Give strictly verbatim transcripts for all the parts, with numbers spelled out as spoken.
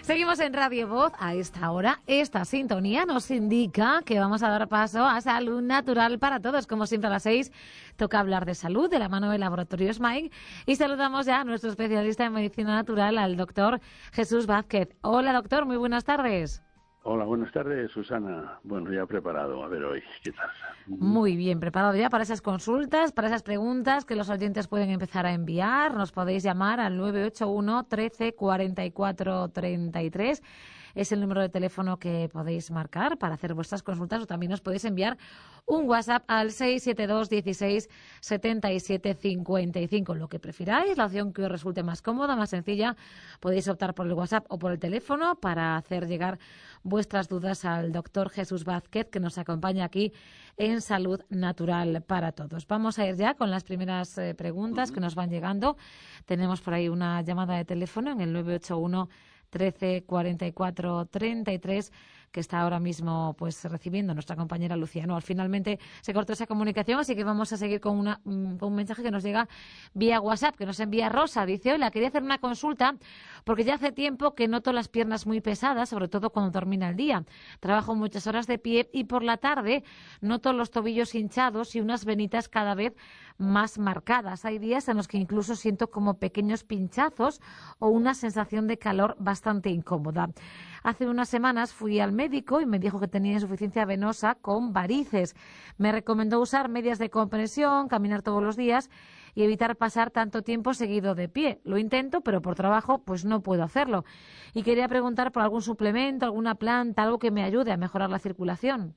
Seguimos en Radio Voz a esta hora. Esta sintonía nos indica que vamos a dar paso a Salud Natural para Todos. Como siempre a las seis toca hablar de salud de la mano del Laboratorio Smile y saludamos ya a nuestro especialista en medicina natural, al doctor Jesús Vázquez. Hola doctor, muy buenas tardes. Hola, buenas tardes, Susana. Bueno, ya preparado, a ver hoy, ¿qué tal? Muy bien, preparado ya para esas consultas, para esas preguntas que los oyentes pueden empezar a enviar. Nos podéis llamar al nueve ocho uno, trece, cuarenta y cuatro, treinta y tres. Es el número de teléfono que podéis marcar para hacer vuestras consultas, o también os podéis enviar un WhatsApp al seis siete dos, dieciséis, setenta y siete, cincuenta y cinco. Lo que prefiráis, la opción que os resulte más cómoda, más sencilla, podéis optar por el WhatsApp o por el teléfono para hacer llegar vuestras dudas al doctor Jesús Vázquez, que nos acompaña aquí en Salud Natural para Todos. Vamos a ir ya con las primeras eh, preguntas uh-huh. que nos van llegando. Tenemos por ahí una llamada de teléfono en el nueve ocho uno, trece, cuarenta y cuatro, treinta y tres, que está ahora mismo pues recibiendo nuestra compañera Lucía. No, finalmente se cortó esa comunicación, así que vamos a seguir con, una, con un mensaje que nos llega vía WhatsApp, que nos envía Rosa. Dice: hola, quería hacer una consulta porque ya hace tiempo que noto las piernas muy pesadas, sobre todo cuando termina el día. Trabajo muchas horas de pie y por la tarde noto los tobillos hinchados y unas venitas cada vez más marcadas. Hay días en los que incluso siento como pequeños pinchazos o una sensación de calor bastante incómoda. Hace unas semanas fui al médico y me dijo que tenía insuficiencia venosa con varices. Me recomendó usar medias de compresión, caminar todos los días y evitar pasar tanto tiempo seguido de pie. Lo intento, pero por trabajo pues no puedo hacerlo. Y quería preguntar por algún suplemento, alguna planta, algo que me ayude a mejorar la circulación.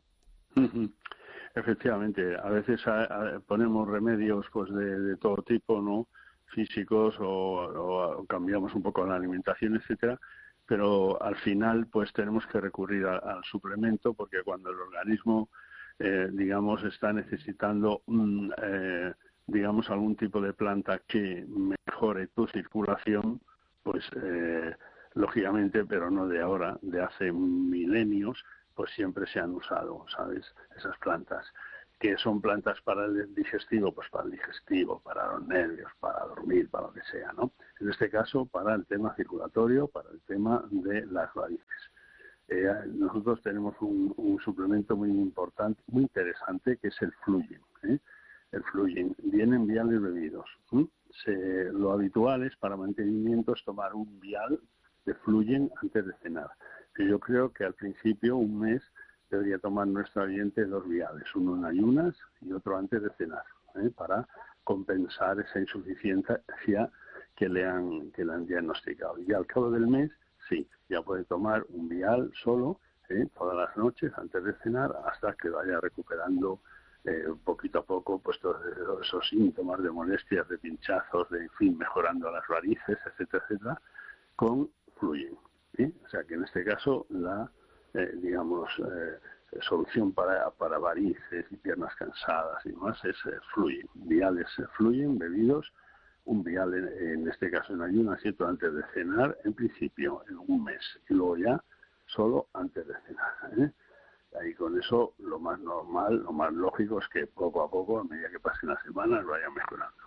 Efectivamente, a veces a, a, ponemos remedios pues de, de todo tipo, ¿no? Físicos o, o cambiamos un poco la alimentación, etcétera. Pero al final pues tenemos que recurrir a, al suplemento, porque cuando el organismo eh, digamos está necesitando un, eh, digamos algún tipo de planta que mejore tu circulación, pues eh, lógicamente, pero no de ahora, de hace milenios, pues siempre se han usado, ¿sabes? Esas plantas. Que son plantas para el digestivo, pues para el digestivo, para los nervios, para dormir, para lo que sea, ¿no? En este caso, para el tema circulatorio, para el tema de las varices. Eh, nosotros tenemos un, un suplemento muy importante, muy interesante, que es el Fluyen, ¿eh? El Fluyen viene en viales bebidos. ¿eh? Se, lo habitual es para mantenimiento es tomar un vial de Fluyen antes de cenar. Y yo creo que al principio, un mes, debería tomar nuestro oyente dos viales, uno en ayunas y otro antes de cenar, ¿eh? para compensar esa insuficiencia que le han que le han diagnosticado. Y al cabo del mes, sí, ya puede tomar un vial solo, ¿eh? todas las noches antes de cenar, hasta que vaya recuperando eh, poquito a poco pues todos esos síntomas de molestias, de pinchazos, de en fin, mejorando las varices, etcétera, etcétera, con Fluyen. ¿eh? O sea que en este caso la Eh, digamos, eh, solución para, para varices y piernas cansadas y demás es eh, Fluyen. Viales eh, Fluyen, bebidos, un vial en, en este caso en ayunas, ¿cierto? Antes de cenar, en principio en un mes, y luego ya solo antes de cenar. ¿eh? Ahí con eso lo más normal, lo más lógico es que poco a poco, a medida que pasen las semanas, vayan mejorando.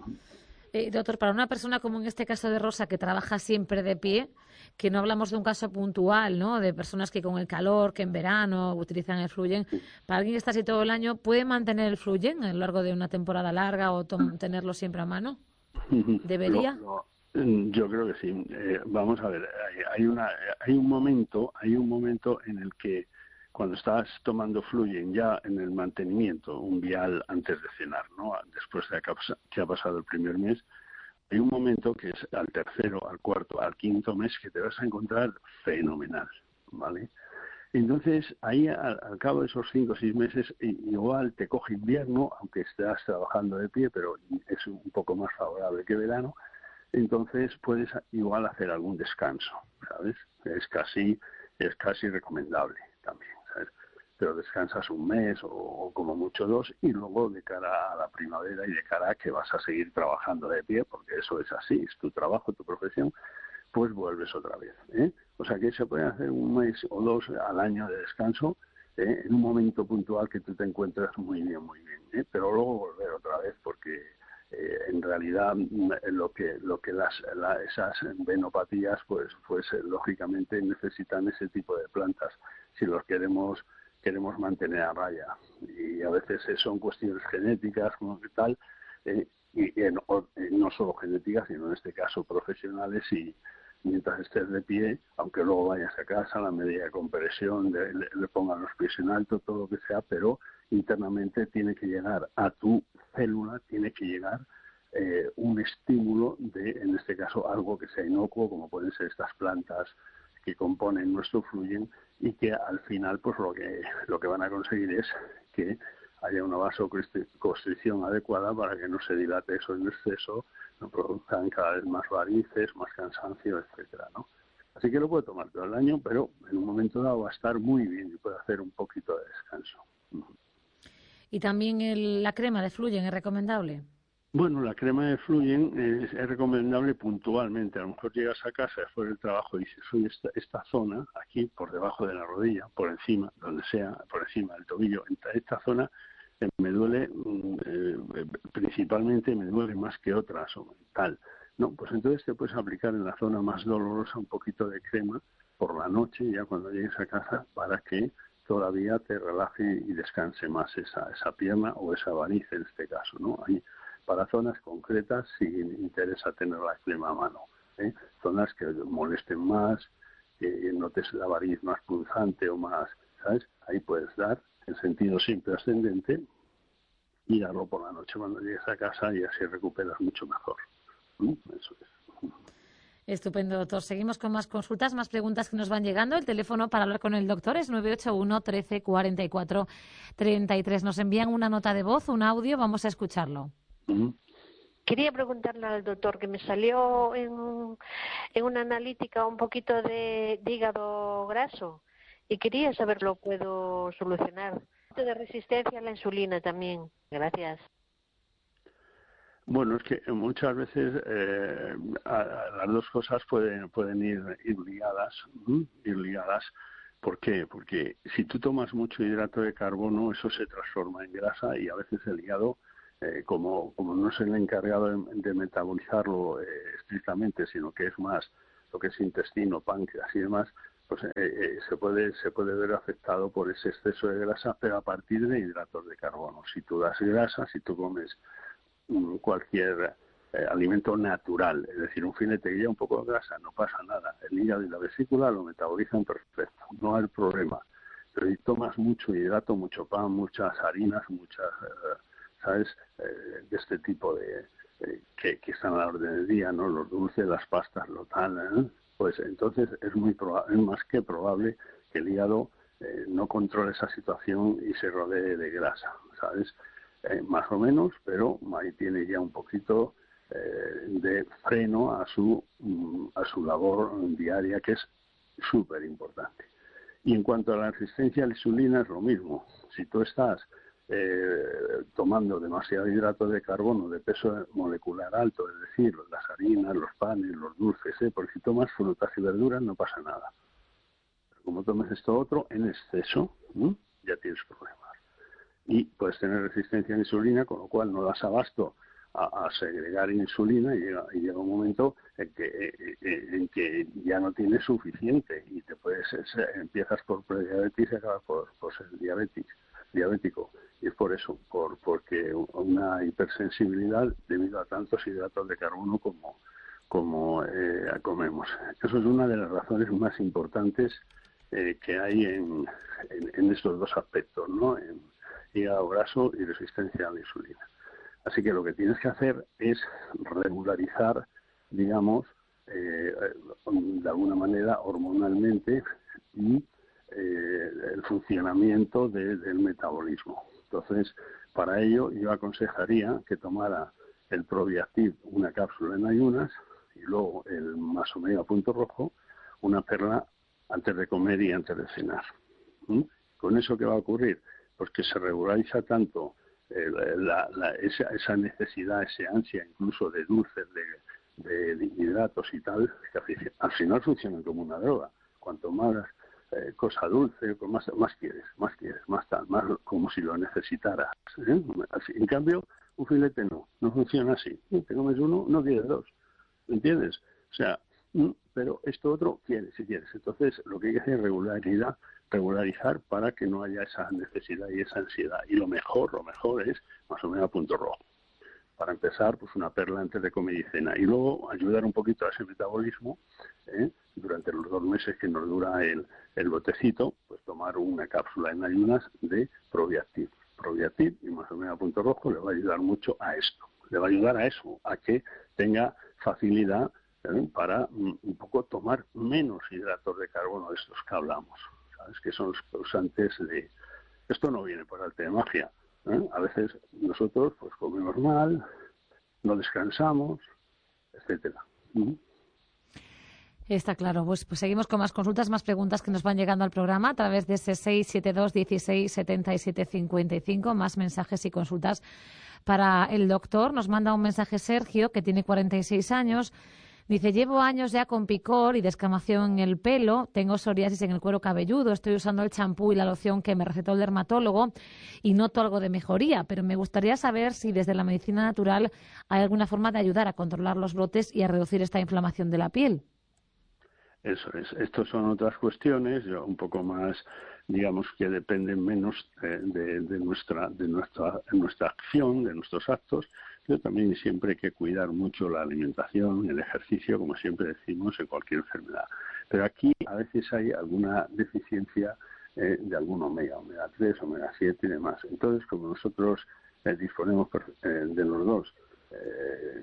Eh, doctor, para una persona como en este caso de Rosa, que trabaja siempre de pie, que no hablamos de un caso puntual, ¿no? De personas que con el calor, que en verano utilizan el Fluyen, para alguien que está así todo el año, ¿puede mantener el Fluyen a lo largo de una temporada larga o tom- tenerlo siempre a mano? ¿Debería? Lo, lo, yo creo que sí. Eh, vamos a ver, hay, hay una, hay un momento, hay un momento en el que cuando estás tomando Fluyen ya en el mantenimiento, un vial antes de cenar, ¿no? Después de que ha pasado el primer mes, hay un momento que es al tercero, al cuarto, al quinto mes que te vas a encontrar fenomenal, ¿vale? Entonces, ahí al, al cabo de esos cinco o seis meses, igual te coge invierno, aunque estés trabajando de pie, pero es un poco más favorable que verano, entonces puedes igual hacer algún descanso, ¿sabes? Es casi, es casi recomendable también, ¿sabes? Pero descansas un mes o, o como mucho dos, y luego de cara a la primavera y de cara a que vas a seguir trabajando de pie, porque eso es así, es tu trabajo, tu profesión, pues vuelves otra vez, ¿eh? O sea que se puede hacer un mes o dos al año de descanso, ¿eh? En un momento puntual que tú te encuentras muy bien, muy bien, ¿eh? Pero luego volver otra vez porque eh, en realidad lo que lo que las la, esas venopatías pues pues eh, lógicamente necesitan ese tipo de plantas si los queremos queremos mantener a raya, y a veces son cuestiones genéticas como que tal, eh, y, y no, no solo genéticas sino en este caso profesionales, y mientras estés de pie, aunque luego vayas a casa, la medida de compresión, le, le, le pongan los pies en alto, todo lo que sea, pero internamente tiene que llegar a tu célula, tiene que llegar eh, un estímulo de, en este caso, algo que sea inocuo, como pueden ser estas plantas que componen nuestro fluyen, y que al final pues lo que lo que van a conseguir es que haya una vasoconstricción adecuada para que no se dilate eso en exceso, no produzcan cada vez más varices, más cansancio, etcétera, ¿no? Así que lo puede tomar todo el año, pero en un momento dado va a estar muy bien y puede hacer un poquito de descanso. ¿Y también el, la crema de Fluyen es recomendable? Bueno, la crema de Fluyen es, es recomendable puntualmente. A lo mejor llegas a casa después del trabajo y dices, oye, esta, esta zona, aquí por debajo de la rodilla, por encima, donde sea, por encima del tobillo, esta, esta zona eh, me duele, eh, principalmente me duele más que otras o tal. No, pues entonces te puedes aplicar en la zona más dolorosa un poquito de crema por la noche, ya cuando llegues a casa, para que todavía te relaje y descanse más esa, esa pierna o esa variz en este caso, ¿no? Ahí, para zonas concretas si interesa tener la crema a mano, ¿eh? Zonas que molesten más, que notes la variz más punzante o más, ¿sabes? Ahí puedes dar en sentido siempre ascendente y darlo por la noche cuando llegues a casa y así recuperas mucho mejor. ¿Mm? Eso es. Estupendo, doctor. Seguimos con más consultas, más preguntas que nos van llegando. El teléfono para hablar con el doctor es nueve ocho uno, trece, cuarenta y cuatro, treinta y tres. Nos envían una nota de voz, un audio, vamos a escucharlo. Uh-huh. Quería preguntarle al doctor que me salió en, en una analítica un poquito de, de hígado graso y quería saber lo puedo solucionar. De resistencia a la insulina también. Gracias. Bueno, es que muchas veces eh, a, a las dos cosas pueden pueden ir, ir ligadas, ¿sí? ir ligadas. ¿Por qué? Porque si tú tomas mucho hidrato de carbono, eso se transforma en grasa y a veces el hígado, eh, como como no es el encargado de, de metabolizarlo eh, estrictamente, sino que es más lo que es intestino, páncreas y demás, pues eh, eh, se puede se puede ver afectado por ese exceso de grasa, pero a partir de hidratos de carbono. Si tú das grasa, si tú comes cualquier eh, alimento natural, es decir, un filete que lleva un poco de grasa, no pasa nada, el hígado y la vesícula lo metabolizan perfecto, no hay problema. Pero si tomas mucho hidrato, mucho pan, muchas harinas, muchas, eh, ¿sabes?, eh, de este tipo de eh, que, que están a la orden del día, ¿no?, los dulces, las pastas, lo tal, ¿eh? Pues entonces es muy proba- es más que probable que el hígado eh, no controle esa situación y se rodee de grasa, ¿sabes? Eh, más o menos, pero ahí tiene ya un poquito eh, de freno a su a su labor diaria, que es súper importante. Y en cuanto a la resistencia a la insulina es lo mismo. Si tú estás eh, tomando demasiado hidrato de carbono de peso molecular alto, es decir, las harinas, los panes, los dulces, ¿eh? Porque si tomas frutas y verduras no pasa nada. Pero como tomes esto otro en exceso, ¿eh? ya tienes problemas. Y puedes tener resistencia a la insulina, con lo cual no das abasto a, a segregar insulina y llega, y llega un momento en que, en que ya no tienes suficiente y te puedes empiezas por prediabetes y acabas por, por ser diabético, diabético. Y es por eso, por porque una hipersensibilidad debido a tantos hidratos de carbono como, como eh, comemos. Eso es una de las razones más importantes eh, que hay en, en, en estos dos aspectos, ¿no? En, hígado graso y resistencia a la insulina. Así que lo que tienes que hacer es regularizar, digamos, eh, de alguna manera hormonalmente y eh, el funcionamiento de, del metabolismo. Entonces, para ello yo aconsejaría que tomara el Probiactiv, una cápsula en ayunas, y luego el Masomega Punto Rojo, una perla antes de comer y antes de cenar. ¿Mm? ¿Con eso qué va a ocurrir? Pues que se regulariza tanto eh, la, la, esa, esa necesidad, esa ansia incluso de dulces, de, de hidratos y tal, que al final funcionan como una droga. Cuanto más eh, cosa dulce, más, más quieres, más quieres, más tal, más como si lo necesitaras, ¿eh? Así, en cambio, un filete no, no funciona así. Te comes uno, no quieres dos, ¿me entiendes? O sea, pero esto otro quieres, si quieres. Entonces, lo que hay que hacer es regularidad, regularizar para que no haya esa necesidad y esa ansiedad. Y lo mejor, lo mejor es más o menos a punto rojo. Para empezar, pues una perla antes de comida y cena. Y luego ayudar un poquito a ese metabolismo, ¿eh? Durante los dos meses que nos dura el, el botecito, pues tomar una cápsula en ayunas de Probiactiv. Probiactiv y más o menos a punto rojo le va a ayudar mucho a esto. Le va a ayudar a eso, a que tenga facilidad, ¿eh? Para um, un poco tomar menos hidratos de carbono de estos que hablamos, ¿sabes? Que son los causantes de... Esto no viene por arte de magia. ¿Eh? A veces nosotros pues comemos mal, no descansamos, etcétera. ¿Mm? Está claro. Pues, pues seguimos con más consultas, más preguntas que nos van llegando al programa a través de ese seis siete dos, dieciséis, setenta y siete, cincuenta y cinco. Más mensajes y consultas para el doctor. Nos manda un mensaje Sergio, que tiene cuarenta y seis años. Dice, llevo años ya con picor y descamación en el pelo, tengo psoriasis en el cuero cabelludo, estoy usando el champú y la loción que me recetó el dermatólogo y noto algo de mejoría, pero me gustaría saber si desde la medicina natural hay alguna forma de ayudar a controlar los brotes y a reducir esta inflamación de la piel. Eso es. Estos son otras cuestiones, un poco más, digamos, que dependen menos de, de, de nuestra, de nuestra, de nuestra acción, de nuestros actos. Pero también siempre hay que cuidar mucho la alimentación, el ejercicio, como siempre decimos, en cualquier enfermedad. Pero aquí a veces hay alguna deficiencia eh, de algún omega, omega tres, omega siete y demás. Entonces, como nosotros eh, disponemos eh, de los dos eh,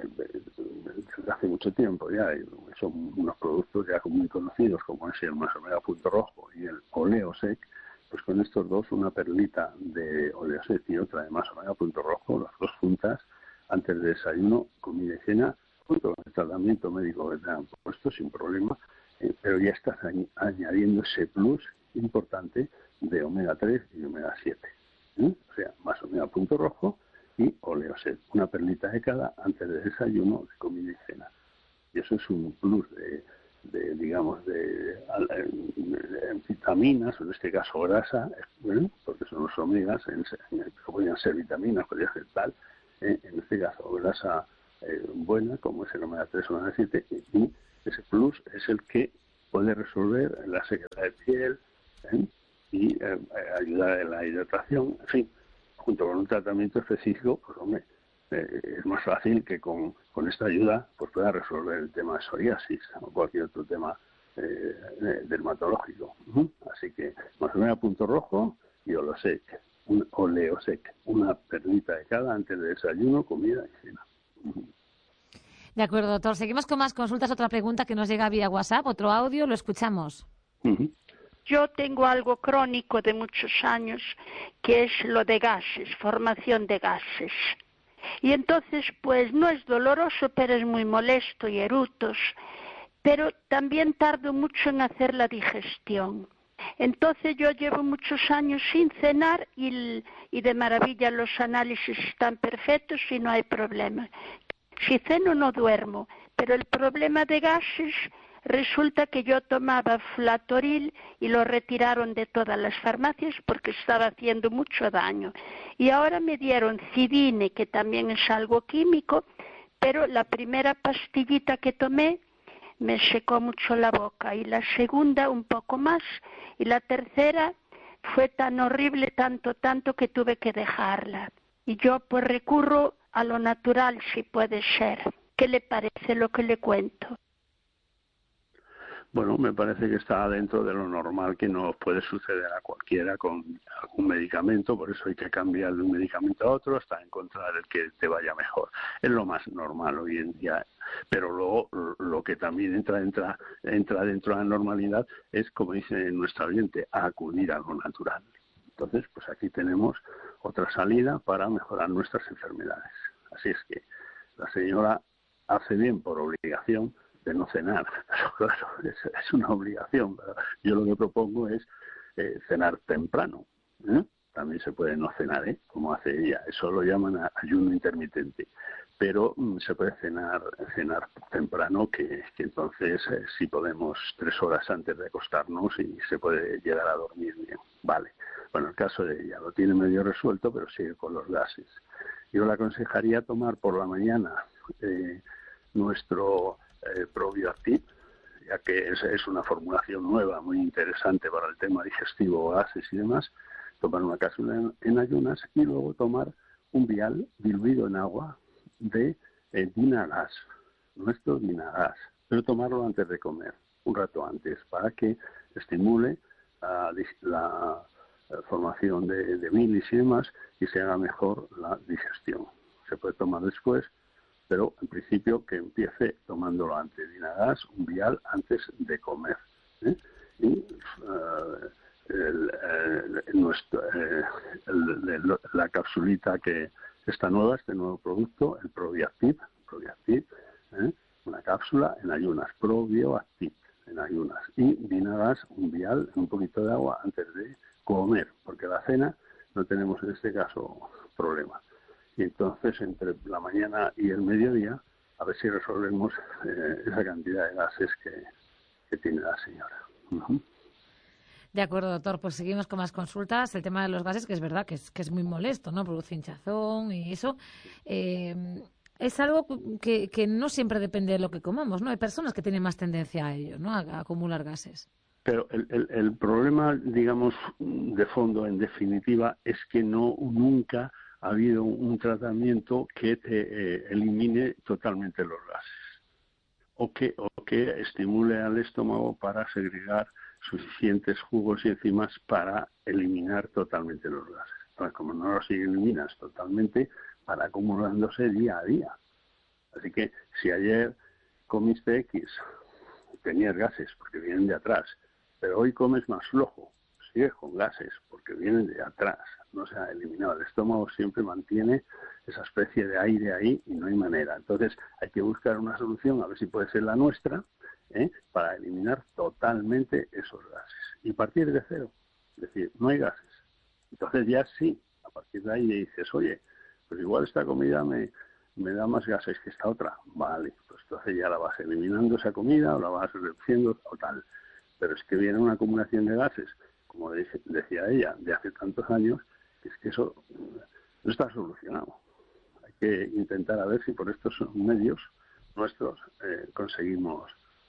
desde hace mucho tiempo ya, y son unos productos ya muy conocidos, como es el más omega punto rojo y el Oleosec, pues con estos dos, una perlita de Oleosec y otra de más omega punto rojo, las dos juntas, antes de desayuno, comida y cena, junto con el tratamiento médico que te han puesto sin problema, eh, pero ya estás añadiendo ese plus importante de omega tres y omega siete. ¿eh? O sea, más omega punto rojo y Oleosec, una perlita de cada antes de desayuno, de comida y cena. Y eso es un plus de, de digamos, de, de, de vitaminas, o en este caso grasa, ¿eh? Porque son los omegas, en, en, podrían ser vitaminas, podría ser tal, ¿eh? En este caso grasa eh, buena, como es el omega tres o omega siete, y ese plus es el que puede resolver la sequedad de piel, ¿eh? Y eh, ayudar en la hidratación, en fin, junto con un tratamiento específico, pues hombre, eh, es más fácil que con, con esta ayuda pues pueda resolver el tema de psoriasis o cualquier otro tema eh, dermatológico. Uh-huh. Así que más o menos punto rojo y Oleosec, un Oleosec, una perlita de cada antes de desayuno, comida y cena. Uh-huh. De acuerdo, doctor. Seguimos con más consultas. Otra pregunta que nos llega vía WhatsApp, otro audio, lo escuchamos. Uh-huh. Yo tengo algo crónico de muchos años, que es lo de gases, formación de gases. Y entonces, pues no es doloroso, pero es muy molesto y erutos. Pero también tardo mucho en hacer la digestión. Entonces yo llevo muchos años sin cenar y, y de maravilla los análisis están perfectos y no hay problema. Si ceno no duermo, pero el problema de gases... Resulta que yo tomaba Flatoril y lo retiraron de todas las farmacias porque estaba haciendo mucho daño. Y ahora me dieron Cidine, que también es algo químico, pero la primera pastillita que tomé me secó mucho la boca, y la segunda un poco más, y la tercera fue tan horrible, tanto, tanto que tuve que dejarla. Y yo pues recurro a lo natural, si puede ser. ¿Qué le parece lo que le cuento? Bueno, me parece que está dentro de lo normal que nos puede suceder a cualquiera con algún medicamento, por eso hay que cambiar de un medicamento a otro hasta encontrar el que te vaya mejor. Es lo más normal hoy en día, pero luego lo que también entra, entra, entra dentro de la normalidad es, como dice nuestra oyente, acudir a lo natural. Entonces, pues aquí tenemos otra salida para mejorar nuestras enfermedades. Así es que la señora hace bien por obligación de no cenar, pero claro, es, es una obligación. Pero yo lo que propongo es eh, cenar temprano. ¿eh? También se puede no cenar, ¿eh? Como hace ella. Eso lo llaman ayuno intermitente. Pero mm, se puede cenar cenar temprano, que, que entonces eh, sí podemos tres horas antes de acostarnos y se puede llegar a dormir bien. Vale. Bueno, el caso de ella lo tiene medio resuelto, pero sigue con los gases. yo le aconsejaría tomar por la mañana eh, nuestro eh, ProBioActiv, ya que es, es una formulación nueva, muy interesante para el tema digestivo, gases y demás. Tomar una cápsula en, en ayunas y luego tomar un vial diluido en agua de eh, Dinagas, nuestro Dinagas, pero tomarlo antes de comer, un rato antes, para que estimule uh, la, la formación de, de bilis y demás y se haga mejor la digestión. Se puede tomar después, pero en principio que empiece tomándolo antes. Dinagas, un vial antes de comer. ¿eh? Y uh, el, el, nuestro, eh, el, el, la capsulita que está nueva, este nuevo producto, el ProBioActiv, ProBioActiv ¿eh? una cápsula en ayunas, ProBioActiv en ayunas. Y Dinagas, un vial en un poquito de agua antes de comer, porque la cena no tenemos en este caso problema. Y entonces entre la mañana y el mediodía a ver si resolvemos eh, esa cantidad de gases que, que tiene la señora. Uh-huh. De acuerdo, doctor, pues seguimos con más consultas. El tema de los gases, que es verdad que es, que es muy molesto, ¿no? Produce hinchazón y eso. Eh, es algo que, que no siempre depende de lo que comamos, ¿no? Hay personas que tienen más tendencia a ello, ¿no? A, a acumular gases. Pero el, el, el problema, digamos, de fondo, en definitiva, es que no nunca ha habido un tratamiento que te eh, elimine totalmente los gases o que, o que estimule al estómago para segregar suficientes jugos y enzimas para eliminar totalmente los gases. Entonces, como no los eliminas totalmente, van acumulándose día a día. Así que si ayer comiste X, tenías gases porque vienen de atrás, pero hoy comes más flojo, sigues con gases porque vienen de atrás, no se ha eliminado. El estómago siempre mantiene esa especie de aire ahí y no hay manera. Entonces hay que buscar una solución, a ver si puede ser la nuestra, ¿eh? para eliminar totalmente esos gases. Y partir de cero, es decir, no hay gases. Entonces ya sí, a partir de ahí dices, oye, pues igual esta comida me, me da más gases que esta otra. Vale, pues entonces ya la vas eliminando esa comida o la vas reduciendo o tal. Pero es que viene una acumulación de gases, como decía ella, de hace tantos años, que es que eso no está solucionado. Hay que intentar a ver si por estos medios nuestros eh, conseguimos,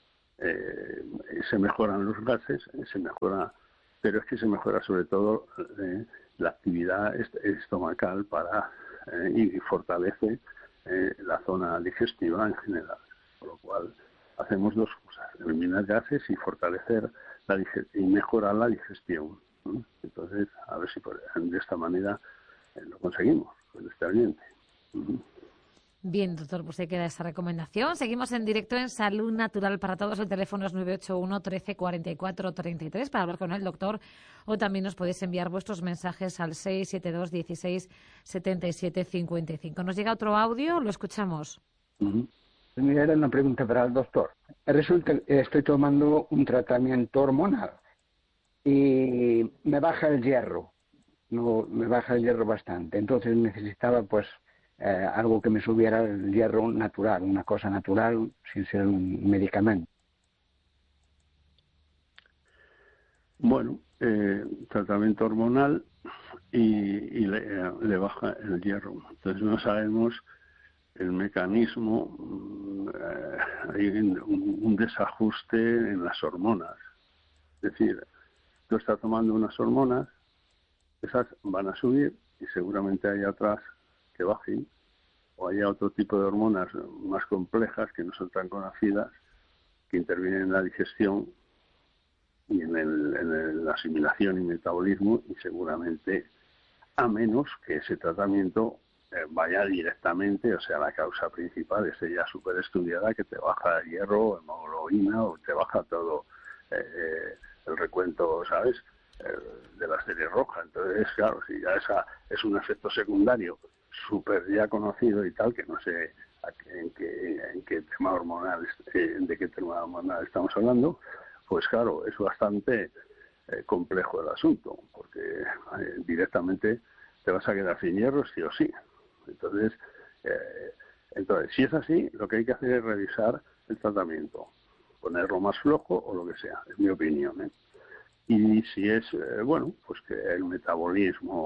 eh, se mejoran los gases, se mejora, pero es que se mejora sobre todo eh, la actividad est estomacal para eh, y fortalece eh, la zona digestiva en general. Por lo cual hacemos dos cosas, eliminar gases y fortalecer la y mejorar la digestión. ¿no? Entonces, a ver si por, de esta manera eh, lo conseguimos con este ambiente. Uh-huh. Bien, doctor, pues ahí queda esa recomendación. Seguimos en directo en Salud Natural para Todos. El teléfono es nueve ocho uno, trece, cuarenta y cuatro, treinta y tres para hablar con el doctor, o también nos podéis enviar vuestros mensajes al seis siete dos, dieciséis, setenta y siete, cincuenta y cinco. Nos llega otro audio, lo escuchamos. Uh-huh. Mira, era una pregunta para el doctor. Resulta que estoy tomando un tratamiento hormonal y me baja el hierro, no, me baja el hierro bastante. Entonces necesitaba pues eh, algo que me subiera el hierro natural, una cosa natural sin ser un medicamento. Bueno, eh, tratamiento hormonal y, y le, eh, le baja el hierro. Entonces no sabemos el mecanismo, eh, hay un, un desajuste en las hormonas. Es decir, tú estás tomando unas hormonas, esas van a subir y seguramente hay otras que bajen, o haya otro tipo de hormonas más complejas que no son tan conocidas, que intervienen en la digestión y en, el, en el, la asimilación y metabolismo, y seguramente, a menos que ese tratamiento eh, vaya directamente, o sea, la causa principal esté ya súper estudiada, que te baja el hierro, hemoglobina, o te baja todo eh, el recuento, ¿sabes?, eh, de la serie roja. Entonces, claro, si ya esa es un efecto secundario súper ya conocido y tal, que no sé a qué, en, qué, en qué tema hormonal, eh, de qué tema hormonal estamos hablando, pues claro, es bastante eh, complejo el asunto, porque eh, directamente te vas a quedar sin hierro sí o sí. Entonces, eh, entonces, si es así, lo que hay que hacer es revisar el tratamiento, ponerlo más flojo o lo que sea, es mi opinión, ¿eh? Y si es, eh, bueno, pues que el metabolismo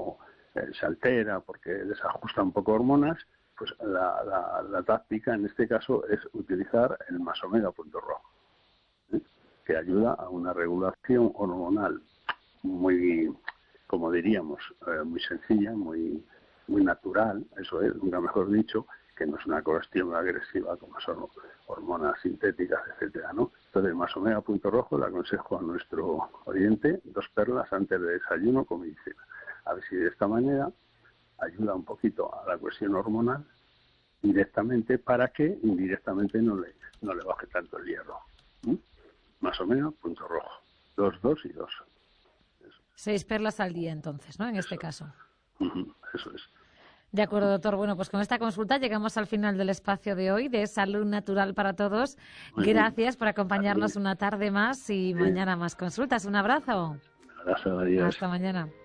eh, se altera, porque desajusta un poco hormonas, pues la, la, la táctica en este caso es utilizar el más omega punto rojo, ¿eh? que ayuda a una regulación hormonal muy, como diríamos, eh, muy sencilla, muy muy natural, eso es, nunca mejor dicho, que no es una cuestión agresiva como son hormonas sintéticas, etcétera, ¿no? Entonces, más omega punto rojo le aconsejo a nuestro oyente dos perlas antes de desayuno con medicina. A ver si de esta manera ayuda un poquito a la cuestión hormonal directamente para que indirectamente no le no le baje tanto el hierro. ¿Mm? Más omega punto rojo. Dos, dos y dos. Eso. Seis perlas al día entonces, ¿no? En este Eso. caso. Uh-huh. Eso es. De acuerdo, doctor. Bueno, pues con esta consulta llegamos al final del espacio de hoy de Salud Natural para Todos. Muy Gracias bien. por acompañarnos una tarde más y sí. mañana más consultas. Un abrazo. Un abrazo, adiós. Hasta mañana.